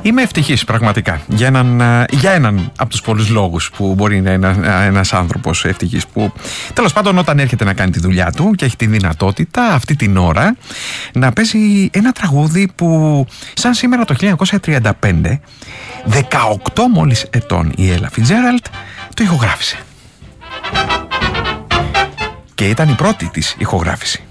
Είμαι ευτυχής πραγματικά για έναν από τους πολλούς λόγους που μπορεί να είναι ένας άνθρωπος ευτυχής, που τέλος πάντων όταν έρχεται να κάνει τη δουλειά του και έχει τη δυνατότητα αυτή την ώρα να παίζει ένα τραγούδι που σαν σήμερα το 1935, 18 μόλις ετών, η Ella Fitzgerald το ηχογράφησε. Και ήταν η πρώτη της ηχογράφηση.